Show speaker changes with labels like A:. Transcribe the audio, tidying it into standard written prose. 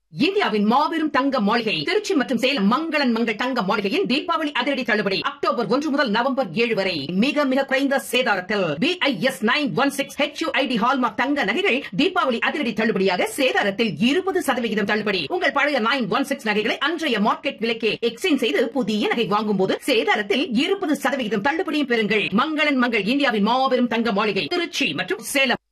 A: இந்தியாவின் மாபெரும் தங்க மாளிகை திருச்சி மற்றும் சேலம் மங்களன் மங்கள் தங்க மாளிகையின் தீபாவளி அதிரடி தள்ளுபடி அக்டோபர் 1 முதல் நவம்பர் 7 வரை மிக மிக குறைந்த சேதாரத்தில் BIS 916 HUID ஹால்மார்க் தங்க நகைகள் தீபாவளி அதிரடி தள்ளுபடியாக சேதாரத்தில் 20% தள்ளுபடி. உங்கள் பழைய 916 நகைகளை அன்றைய மார்க்கெட் விலைக்கே எக்ஸ்சேஞ்ச் செய்து புதிய நகை வாங்கும் போது சேதாரத்தில் 20% தள்ளுபடியும் பெறுங்கள். மங்களன் மங்கள் இந்தியாவின் மாபெரும் தங்க மாளிகை திருச்சி மற்றும் சேலம்.